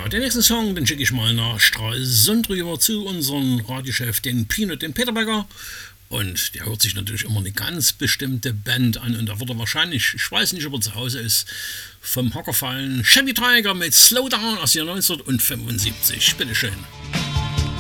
Ja, den nächsten Song, den schicke ich mal nach Stralsund rüber zu unserem Radiochef, den Peanut, den Peter Becker. Und der hört sich natürlich immer eine ganz bestimmte Band an. Und da wird er wahrscheinlich, ich weiß nicht, ob er zu Hause ist, vom Hocker fallen. Shabby Tiger mit Slow Down aus dem Jahr 1975. Bitteschön.